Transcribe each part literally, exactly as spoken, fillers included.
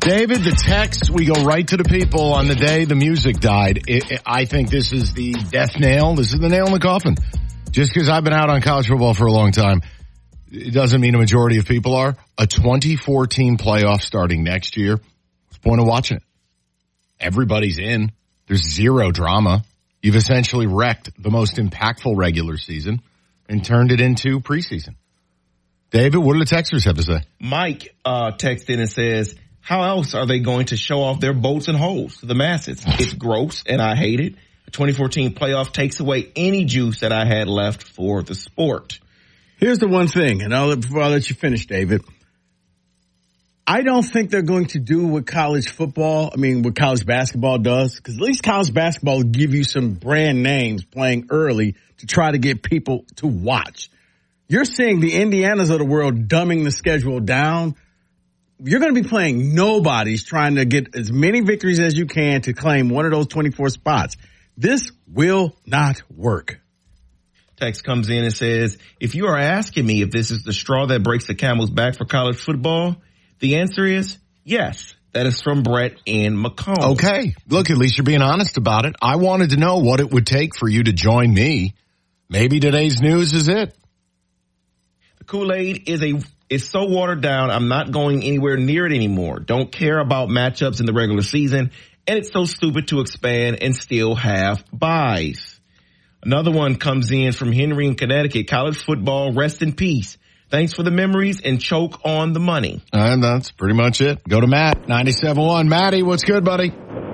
David, the text, we go right to the people on the day the music died. It, it, I think this is the death nail. This is the nail in the coffin. Just because I've been out on college football for a long time, it doesn't mean a majority of people are. A twenty-four team playoff starting next year. What's the point of watching it? Everybody's in. There's zero drama. You've essentially wrecked the most impactful regular season and turned it into preseason. David, what do the texters have to say? Mike uh, texted in and says, how else are they going to show off their boats and holes to the masses? It's gross, and I hate it. A twenty fourteen playoff takes away any juice that I had left for the sport. Here's the one thing, and I'll let, before I let you finish, David. I don't think they're going to do what college football, I mean, what college basketball does, because at least college basketball will give you some brand names playing early to try to get people to watch. You're seeing the Indianas of the world dumbing the schedule down. You're going to be playing nobodies trying to get as many victories as you can to claim one of those twenty-four spots. This will not work. Text comes in and says, if you are asking me if this is the straw that breaks the camel's back for college football, the answer is yes. That is from Brett in Macomb. Okay. Look, at least you're being honest about it. I wanted to know what it would take for you to join me. Maybe today's news is it. The Kool-Aid is a is so watered down, I'm not going anywhere near it anymore. Don't care about matchups in the regular season, and it's so stupid to expand and still have buys. Another one comes in from Henry in Connecticut. College football, rest in peace. Thanks for the memories and choke on the money. And that's pretty much it. Go to Matt, ninety-seven point one. Matty, what's good, buddy?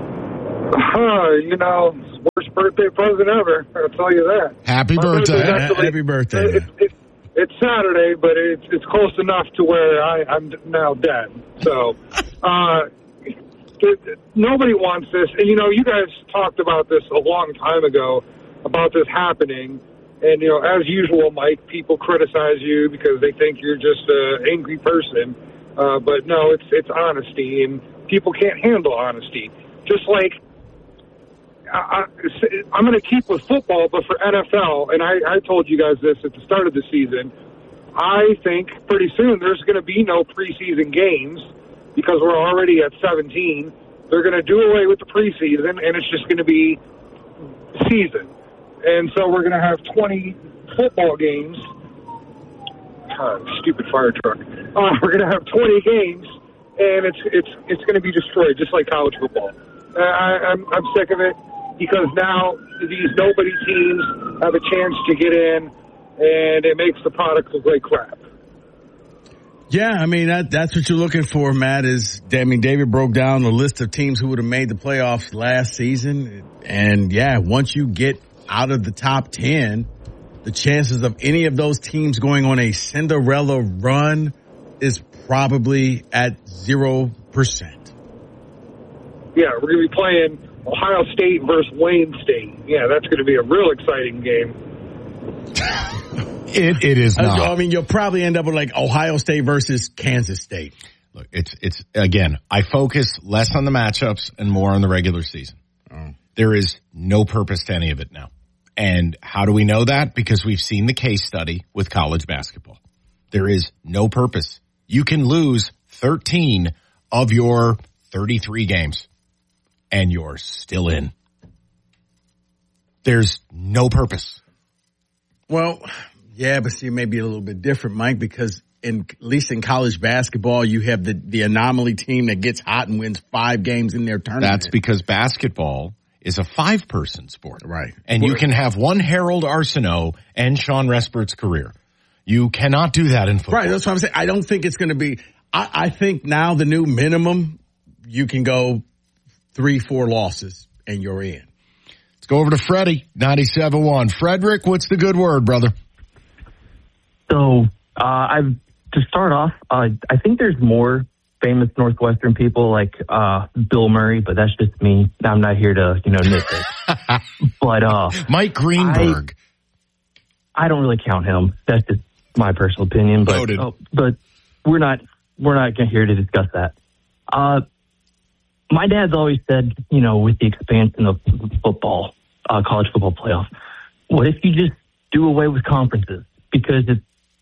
Uh, you know, worst birthday present ever. I'll tell you that. Happy My birthday. actually, Happy birthday. It, it, it's Saturday, but it's it's close enough to where I, I'm now dead. So, uh, it, nobody wants this. And, you know, you guys talked about this a long time ago, about this happening. And, you know, as usual, Mike, people criticize you because they think you're just an angry person. Uh, but, no, it's it's honesty, and people can't handle honesty. Just like I, I'm going to keep with football, but for N F L, and I, I told you guys this at the start of the season, I think pretty soon there's going to be no preseason games because we're already at seventeen. They're going to do away with the preseason, and it's just going to be season. And so we're going to have twenty football games. God, stupid fire truck. Uh, we're going to have twenty games, and it's it's it's going to be destroyed, just like college football. Uh, I, I'm I'm sick of it because now these nobody teams have a chance to get in, and it makes the product look like crap. Yeah, I mean, that that's what you're looking for, Matt, is, I mean, David broke down the list of teams who would have made the playoffs last season. And, yeah, once you get out of the top ten, the chances of any of those teams going on a Cinderella run is probably at zero percent. Yeah, we're going to be playing Ohio State versus Wayne State. Yeah, that's going to be a real exciting game. It it is not. I mean, you'll probably end up with like Ohio State versus Kansas State. Look, it's it's again, I focus less on the matchups and more on the regular season. Oh. There is no purpose to any of it now. And how do we know that? Because we've seen the case study with college basketball. There is no purpose. You can lose thirteen of your thirty-three games and you're still in. There's no purpose. Well, yeah, but see, it may be a little bit different, Mike, because in, at least in college basketball, you have the, the anomaly team that gets hot and wins five games in their tournament. That's because basketball is a five-person sport. Right. And you can have one Harold Arceneaux and Sean Respert's career. You cannot do that in football. Right, that's what I'm saying. I don't think it's going to be I, – I think now the new minimum, you can go three, four losses, and you're in. Let's go over to Freddie, ninety-seven point one. Frederick, what's the good word, brother? So, uh, I've to start off, uh, I think there's more famous Northwestern people like uh, Bill Murray, but that's just me. I'm not here to, you know, nitpick. But uh, Mike Greenberg. I, I don't really count him. That's just my personal opinion. But oh, but we're not we're not here to discuss that. Uh, my dad's always said, you know, with the expansion of football, uh, college football playoff, what if you just do away with conferences? Because it's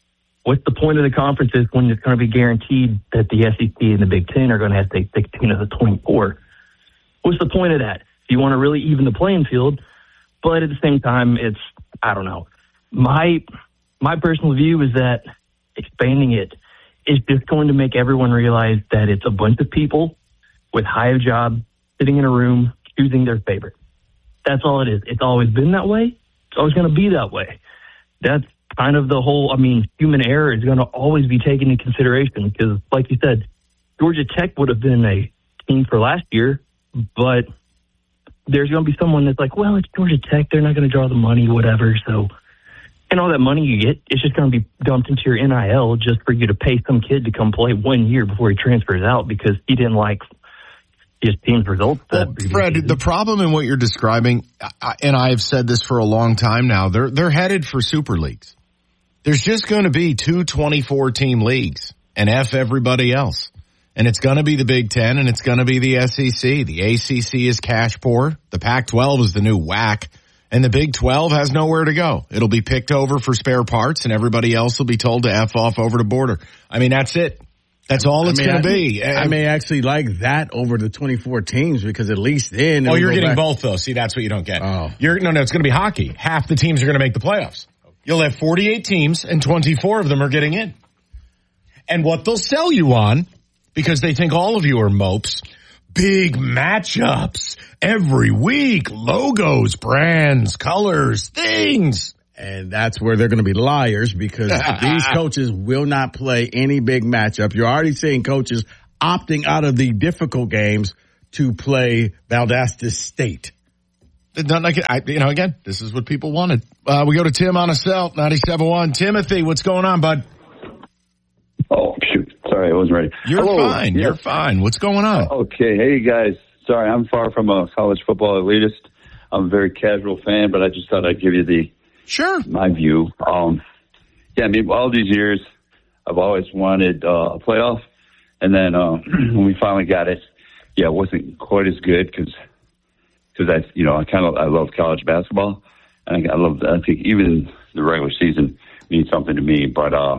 what's the point of the conferences when it's going to be guaranteed that the S E C and the Big Ten are going to have to take sixteen of the twenty-four? What's the point of that? You want to really even the playing field, but at the same time, it's, I don't know. My my personal view is that expanding it is just going to make everyone realize that it's a bunch of people with high job sitting in a room choosing their favorite. That's all it is. It's always been that way. It's always going to be that way. That's kind of the whole, I mean, human error is going to always be taken into consideration because, like you said, Georgia Tech would have been a team for last year, but there's going to be someone that's like, well, it's Georgia Tech. They're not going to draw the money, whatever. So, and all that money you get, it's just going to be dumped into your N I L just for you to pay some kid to come play one year before he transfers out because he didn't like his team's results. Well, Fred, season. The problem in what you're describing, and I have said this for a long time now, they're they're headed for super leagues. There's just going to be two twenty-four team leagues and F everybody else. And it's going to be the Big Ten and it's going to be the S E C. The A C C is cash poor. The Pac twelve is the new whack. And the Big twelve has nowhere to go. It'll be picked over for spare parts and everybody else will be told to F off over the border. I mean, that's it. That's all it's going to be. I may actually like that over the twenty-four teams because at least then. Oh, you're getting back. Both though. See, that's what you don't get. Oh. You're, no, no, it's going to be hockey. Half the teams are going to make the playoffs. You'll have forty-eight teams and twenty-four of them are getting in. And what they'll sell you on, because they think all of you are mopes, big matchups every week, logos, brands, colors, things. And that's where they're going to be liars because these coaches will not play any big matchup. You're already seeing coaches opting out of the difficult games to play Valdosta State. Not like it, I, you know, again, this is what people wanted. Uh, we go to Tim on a cell, ninety-seven point one. Timothy, what's going on, bud? Oh, shoot. Sorry, I wasn't ready. You're Hello. fine. Yes. You're fine. What's going on? Okay. Hey, guys. Sorry, I'm far from a college football elitist. I'm a very casual fan, but I just thought I'd give you the Sure. my view. Um, yeah, I mean, all these years, I've always wanted uh, a playoff. And then uh, when we finally got it, yeah, it wasn't quite as good because because I, you know, I kind of I love college basketball, and I, I love. I think even the regular season means something to me. But uh,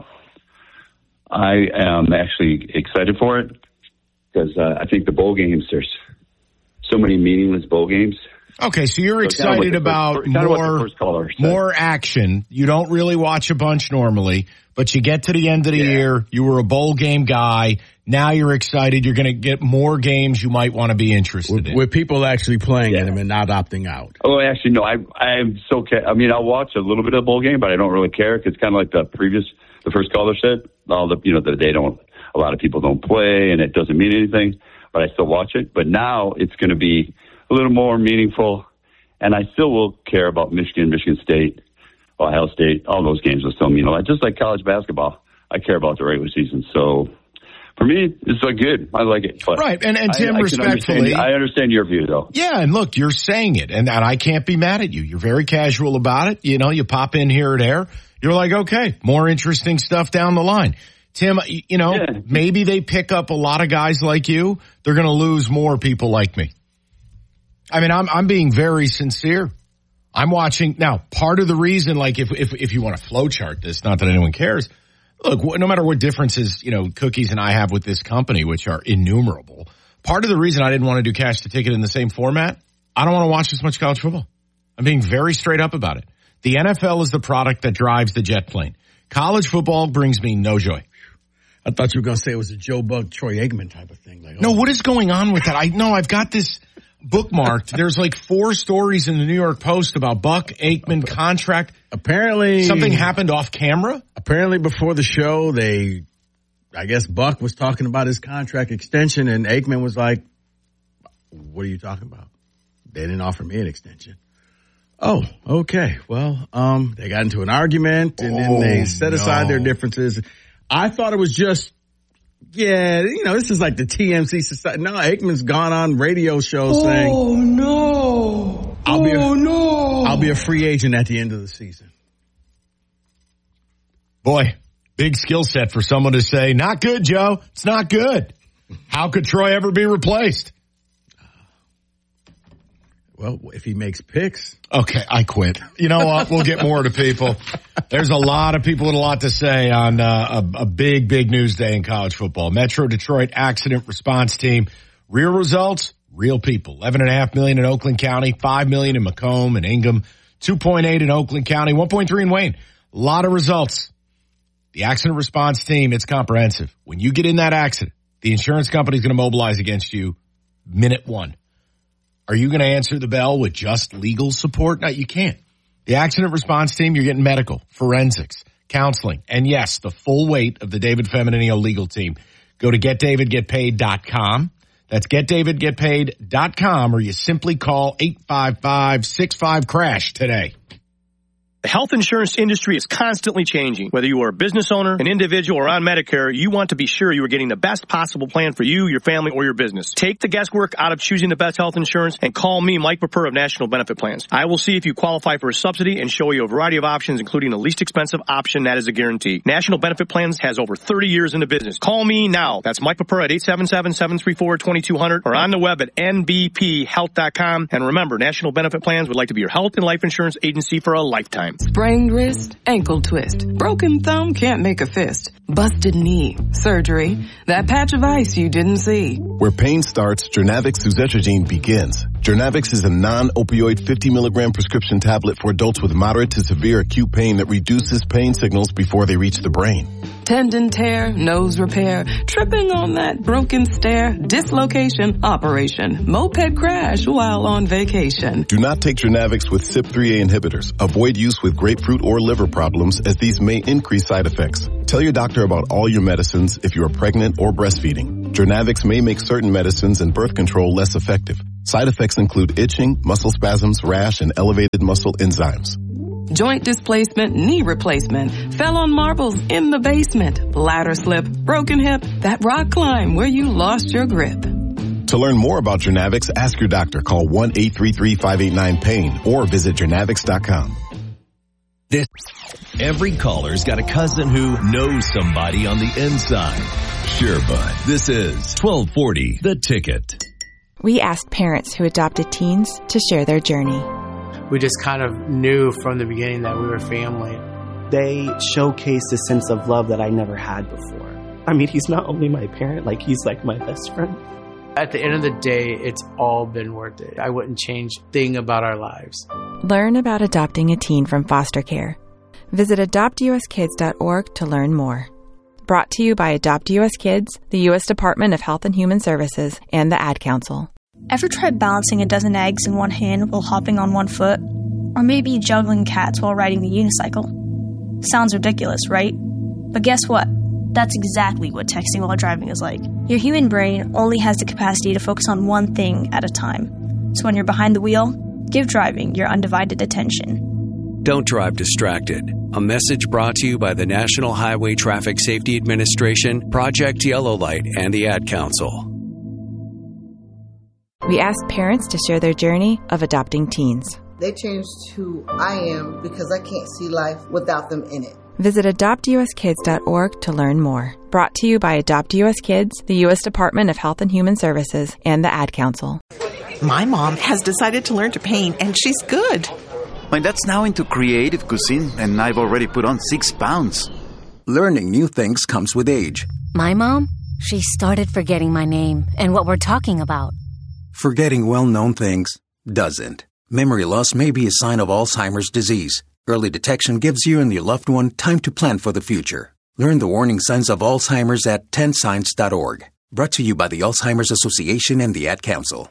I am actually excited for it because uh, I think the bowl games. There's so many meaningless bowl games. Okay, so you're so excited like about first, more, more action. You don't really watch a bunch normally, but you get to the end of the yeah. year, you were a bowl game guy. Now you're excited. You're going to get more games you might want to be interested with, in. With people actually playing yeah. in them and not opting out. Oh, actually, no. I, I'm so ca- I mean, I'll watch a little bit of the bowl game, but I don't really care because it's kind of like the previous, the first caller said. All the, you know, the, they don't, a lot of people don't play and it doesn't mean anything, but I still watch it. But now it's going to be a little more meaningful. And I still will care about Michigan, Michigan State, Ohio State. All those games will still mean a lot. Just like college basketball, I care about the regular season. So for me, it's like good. I like it. But right. And, and Tim, I, I respectfully. Understand, I understand your view, though. Yeah. And look, you're saying it. And, and I can't be mad at you. You're very casual about it. You know, you pop in here or there. You're like, okay, more interesting stuff down the line. Tim, you know, yeah. maybe they pick up a lot of guys like you. They're going to lose more people like me. I mean, I'm, I'm being very sincere. I'm watching now. Part of the reason, like if, if, if you want to flow chart this, not that anyone cares. Look, no matter what differences, you know, Cookies and I have with this company, which are innumerable. Part of the reason I didn't want to do Cash the Ticket in the same format, I don't want to watch as much college football. I'm being very straight up about it. The N F L is the product that drives the jet plane. College football brings me no joy. I thought you were going to say it was a Joe Buck, Troy Aikman type of thing. Like, oh. No, what is going on with that? I know I've got this bookmarked. There's like four stories in the New York Post about Buck Aikman contract. Apparently something happened off camera. Apparently before the show, they, I guess Buck was talking about his contract extension and Aikman was like, what are you talking about? They didn't offer me an extension. Oh, okay. Well, um, they got into an argument and oh, then they set no. aside their differences. I thought it was just, yeah, you know, this is like the T M C society. No, Aikman's gone on radio shows oh, saying, "Oh no! I'll oh be a, no! I'll be a free agent at the end of the season." Boy, big skill set for someone to say, "Not good, Joe. It's not good." How could Troy ever be replaced? Well, if he makes picks. Okay, I quit. You know what? We'll get more to people. There's a lot of people with a lot to say on uh, a, a big, big news day in college football. Metro Detroit accident response team. Real results, real people. eleven point five million in Oakland County, five million in Macomb and Ingham, two point eight in Oakland County, one point three in Wayne. A lot of results. The accident response team, it's comprehensive. When you get in that accident, the insurance company is going to mobilize against you minute one. Are you going to answer the bell with just legal support? No, you can't. The accident response team, you're getting medical, forensics, counseling, and yes, the full weight of the David Feminino legal team. Go to get david get paid dot com. That's get david get paid dot com, or you simply call eight five five, six five, crash today. The health insurance industry is constantly changing. Whether you are a business owner, an individual, or on Medicare, you want to be sure you are getting the best possible plan for you, your family, or your business. Take the guesswork out of choosing the best health insurance and call me, Mike Purpur of National Benefit Plans. I will see if you qualify for a subsidy and show you a variety of options, including the least expensive option that is a guarantee. National Benefit Plans has over thirty years in the business. Call me now. That's Mike Purpur at eight seven seven, seven three four, two two zero zero or on the web at N B P health dot com. And remember, National Benefit Plans would like to be your health and life insurance agency for a lifetime. Sprained wrist, ankle twist, broken thumb, can't make a fist, busted knee, surgery, that patch of ice you didn't see. Where pain starts, Jernavix suzetrigine begins. Jernavix is a non-opioid fifty milligram prescription tablet for adults with moderate to severe acute pain that reduces pain signals before they reach the brain. Tendon tear, nose repair, tripping on that broken stair, dislocation, operation, moped crash while on vacation. Do not take Jernavix with C Y P three A inhibitors. Avoid use with grapefruit or liver problems, as these may increase side effects. Tell your doctor about all your medicines if you are pregnant or breastfeeding. Jernavix may make certain medicines and birth control less effective. Side effects include itching, muscle spasms, rash, and elevated muscle enzymes. Joint displacement, knee replacement, fell on marbles in the basement, ladder slip, broken hip, that rock climb where you lost your grip. To learn more about Jernavix, ask your doctor. Call one eight three three, five eight nine, pain or visit jernavix dot com. This. Every caller's got a cousin who knows somebody on the inside. Sure, bud. This is twelve forty, The Ticket. We asked parents who adopted teens to share their journey. We just kind of knew from the beginning that we were family. They showcased a sense of love that I never had before. I mean, he's not only my parent, like he's like my best friend. At the end of the day, it's all been worth it. I wouldn't change a thing about our lives. Learn about adopting a teen from foster care. Visit adopt u s kids dot org to learn more. Brought to you by Adopt U S Kids, the U S Department of Health and Human Services, and the Ad Council. Ever tried balancing a dozen eggs in one hand while hopping on one foot? Or maybe juggling cats while riding the unicycle? Sounds ridiculous, right? But guess what? That's exactly what texting while driving is like. Your human brain only has the capacity to focus on one thing at a time. So when you're behind the wheel, give driving your undivided attention. Don't drive distracted. A message brought to you by the National Highway Traffic Safety Administration, Project Yellow Light, and the Ad Council. We asked parents to share their journey of adopting teens. They changed who I am because I can't see life without them in it. Visit adopt u s kids dot org to learn more. Brought to you by Adopt U S Kids, the U S Department of Health and Human Services, and the Ad Council. My mom has decided to learn to paint, and she's good. My dad's now into creative cuisine, and I've already put on six pounds. Learning new things comes with age. My mom, she started forgetting my name and what we're talking about. Forgetting well-known things doesn't. Memory loss may be a sign of Alzheimer's disease. Early detection gives you and your loved one time to plan for the future. Learn the warning signs of Alzheimer's at ten signs dot org. Brought to you by the Alzheimer's Association and the Ad Council.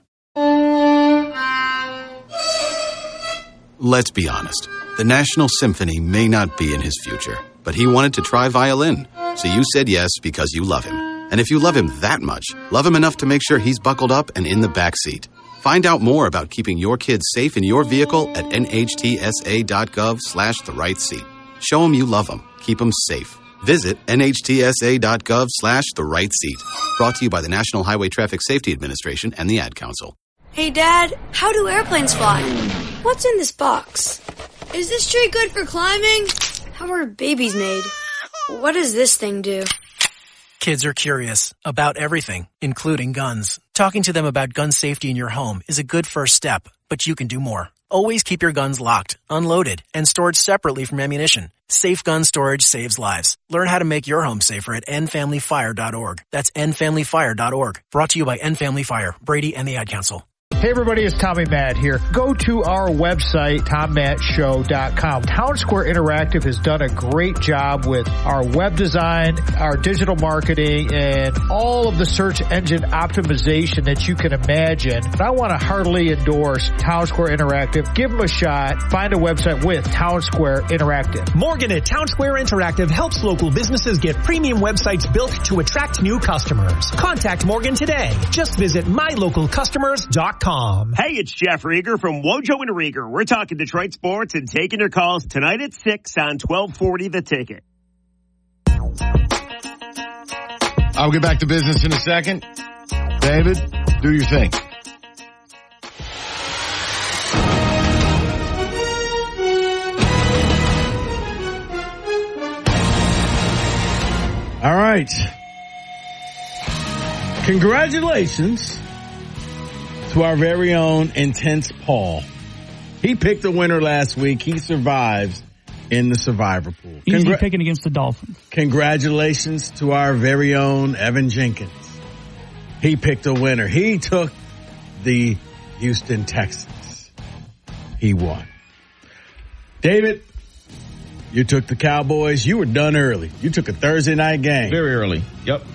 Let's be honest. The National Symphony may not be in his future, but he wanted to try violin. So you said yes because you love him. And if you love him that much, love him enough to make sure he's buckled up and in the back seat. Find out more about keeping your kids safe in your vehicle at nhtsa.gov slash the right seat. Show him you love him. Keep him safe. Visit nhtsa.gov slash the right seat. Brought to you by the National Highway Traffic Safety Administration and the Ad Council. Hey, Dad, how do airplanes fly? What's in this box? Is this tree good for climbing? How are babies made? What does this thing do? Kids are curious about everything, including guns. Talking to them about gun safety in your home is a good first step, but you can do more. Always keep your guns locked, unloaded, and stored separately from ammunition. Safe gun storage saves lives. Learn how to make your home safer at end family fire dot org. That's end family fire dot org. Brought to you by End Family Fire, Brady, and the Ad Council. Hey everybody, it's Tommy Matt here. Go to our website, tom matt show dot com. Town Square Interactive has done a great job with our web design, our digital marketing, and all of the search engine optimization that you can imagine. And I want to heartily endorse Town Square Interactive. Give them a shot. Find a website with Town Square Interactive. Morgan at Town Square Interactive helps local businesses get premium websites built to attract new customers. Contact Morgan today. Just visit my local customers dot com. Hey, it's Jeff Rieger from Wojo and Rieger. We're talking Detroit sports and taking your calls tonight at six on twelve forty The Ticket. I'll get back to business in a second. David, do your thing. All right. Congratulations to our very own Intense Paul. He picked a winner last week. He survives in the survivor pool. Easy Congra- picking against the Dolphins. Congratulations to our very own Evan Jenkins. He picked a winner. He took the Houston Texans. He won. David, you took the Cowboys. You were done early. You took a Thursday night game. Very early. Yep.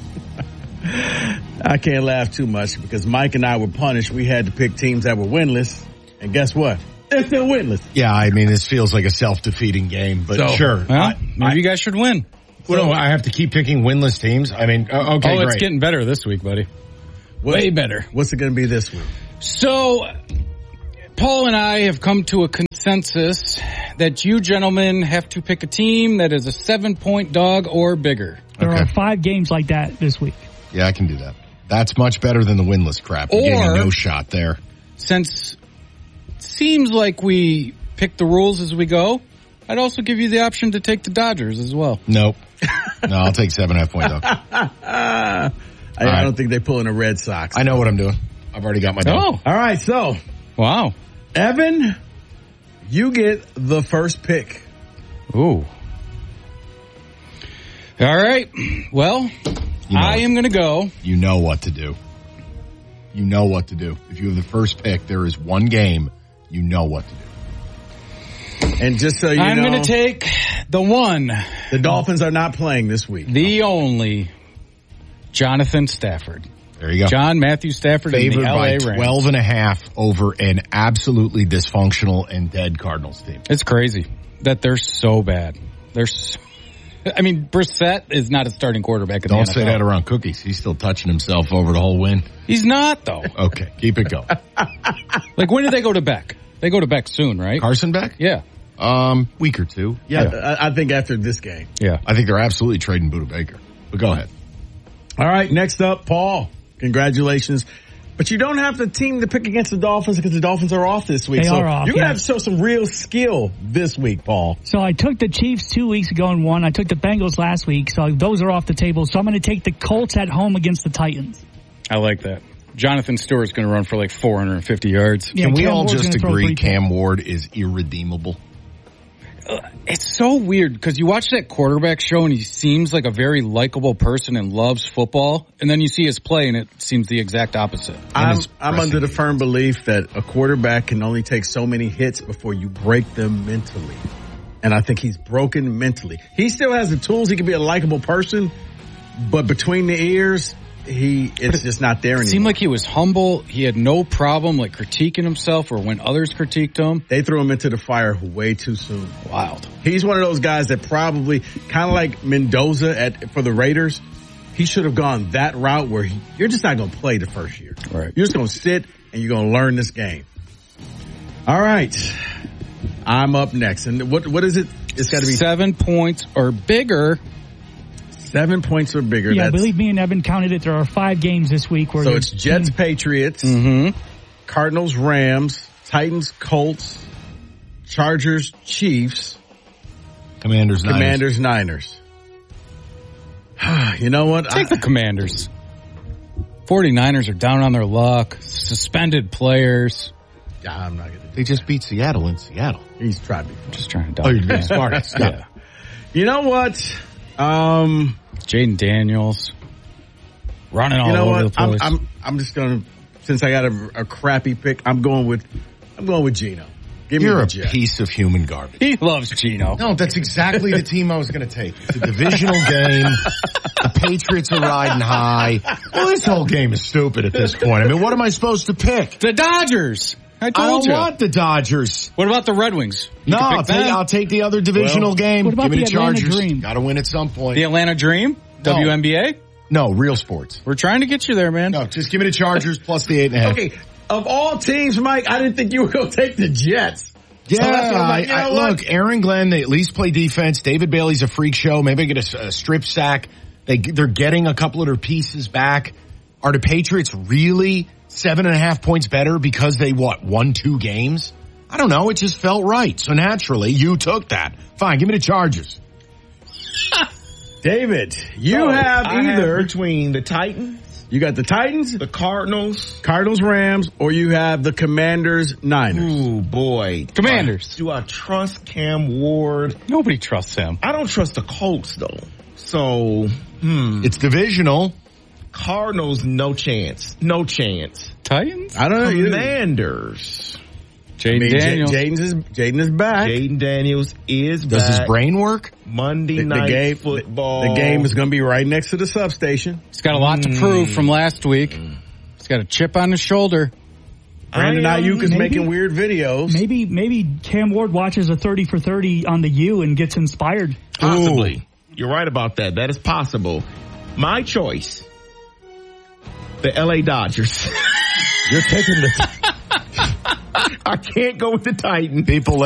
I can't laugh too much because Mike and I were punished. We had to pick teams that were winless. And guess what? They're still winless. Yeah, I mean, this feels like a self-defeating game, but so, sure. Well, I, maybe I, you guys should win. Well, no, I have to keep picking winless teams. I mean, okay, oh, great. it's getting better this week, buddy. What, Way better. What's it going to be this week? So, Paul and I have come to a consensus that you gentlemen have to pick a team that is a seven-point dog or bigger. There okay. are five games like that this week. Yeah, I can do that. That's much better than the winless crap. You're getting a no shot there. Since it seems like we pick the rules as we go, I'd also give you the option to take the Dodgers as well. Nope. No, I'll take seven and a half point dog. I, I right. don't think they pull in a Red Sox. I know what I'm doing. I've already got my dog. Oh. All right, so. Wow. Evan, you get the first pick. Ooh. All right. Well, you know I am going to go. You know what to do. You know what to do. If you have the first pick, there is one game. You know what to do. And just so you I'm know. I'm going to take the one. The Dolphins are not playing this week. The only Jonathan Stafford. There you go. John Matthew Stafford favored in the L A by twelve and a half over an absolutely dysfunctional and dead Cardinals team. It's crazy that they're so bad. They're so I mean, Brissett is not a starting quarterback in Don't the N F L. say that around Cookies. He's still touching himself over the whole win. He's not, though. Okay, keep it going. Like, when did they go to Beck? They go to Beck soon, right? Carson Beck? Yeah. Um, week or two. Yeah, yeah. I, I think after this game. Yeah. I think they're absolutely trading Budda Baker. But go ahead. All right, next up, Paul. Congratulations. But you don't have the team to pick against the Dolphins because the Dolphins are off this week. They so are off. You're going to yeah. have to show some real skill this week, Paul. So I took the Chiefs two weeks ago and won. I took the Bengals last week, so those are off the table. So I'm going to take the Colts at home against the Titans. I like that. Jonathan Stewart's going to run for like four hundred fifty yards. Yeah, Can we Cam all Ward's just agree Cam Ward is irredeemable? Uh, it's so weird because you watch that quarterback show and he seems like a very likable person and loves football, and then you see his play and it seems the exact opposite. I'm, I'm under the firm belief that a quarterback can only take so many hits before you break them mentally. And I think he's broken mentally. He still has the tools. He can be a likable person, but between the ears, he it's just not there anymore. It seemed like he was humble. He had no problem like critiquing himself or when others critiqued him. They threw him into the fire way too soon. Wild. He's one of those guys that probably, kind of like Mendoza at for the Raiders, he should have gone that route where he, you're just not going to play the first year. Right. You're just going to sit and you're going to learn this game. All right. I'm up next. And what what is it? It's got to be seven points or bigger. Seven points or bigger. Yeah, That's, I believe me and Evan counted it. There are five games this week. Where so it's Jets, mm-hmm. Patriots, mm-hmm. Cardinals, Rams, Titans, Colts, Chargers, Chiefs, Commanders, Commanders, Niners. You know what? Take I, the Commanders. 49ers are down on their luck. Suspended players. Yeah, I'm not going to. They just beat Seattle in Seattle. He's trying to be just trying to. Oh, you're being smart. Yeah. You know what? Um, Jaden Daniels running all you know over what? the place. I'm, I'm, I'm just going to, since I got a, a crappy pick, I'm going with, I'm going with Geno. Give You're me a Jet. piece of human garbage. He loves Geno. No, that's exactly the team I was going to take. It's a divisional game. The Patriots are riding high. Well, this whole game is stupid at this point. I mean, what am I supposed to pick? The Dodgers. I told I don't you. want the Dodgers. What about the Red Wings? You no, I'll take, I'll take the other divisional well, game. What about Give me the the Atlanta Chargers. Dream? Got to win at some point. The Atlanta Dream? No. W N B A? No, real sports. We're trying to get you there, man. No, just give me the Chargers plus the eight and a half. Okay, of all teams, Mike, I didn't think you were going to take the Jets. Yeah, so that's what I'm like, you know I, I, what? look, Aaron Glenn, they at least play defense. David Bailey's a freak show. Maybe they get a, a strip sack. They, they're getting a couple of their pieces back. Are the Patriots really seven and a half points better because they, what, won two games? I don't know. It just felt right. So naturally, you took that. Fine, give me the Chargers. David, you so have I either have between the Titans, you got the Titans, the Cardinals, Cardinals, Rams, or you have the Commanders, Niners. Ooh, boy. Commanders. Do I, do I trust Cam Ward? Nobody trusts him. I don't trust the Colts, though. So, hmm. It's divisional. Cardinals, no chance. No chance. Titans? I don't know. Commanders. Jaden I mean, Daniels. Jaden is, Jaden is back. Jaden Daniels is Does back. his brain work? Monday The, the night game, football. The, the game is going to be right next to the substation. He's got a lot Mm. to prove from last week. He's got a chip on his shoulder. Brandon I, um, Ayuk is maybe- making weird videos. Maybe maybe Cam Ward watches a thirty for thirty on the U and gets inspired. Possibly. Ooh. You're right about that. That is possible. My choice, the L A Dodgers. You're taking the... I can't go with the Titans. People